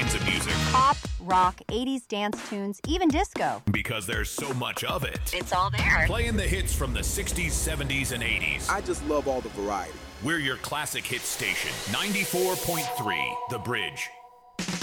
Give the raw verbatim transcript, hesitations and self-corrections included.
kinds of music. Pop, rock, eighties dance tunes, even disco. Because there's so much of it. It's all there. Playing the hits from the sixties, seventies, and eighties. I just love all the variety. We're your classic hit station. ninety-four point three, The Bridge.